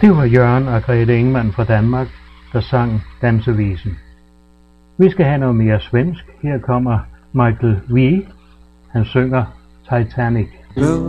Det var Jørgen og Grete Ingemann fra Danmark, der sang dansevisen. Vi skal have noget mere svensk. Her kommer Michael V. Han synger Titanic. Will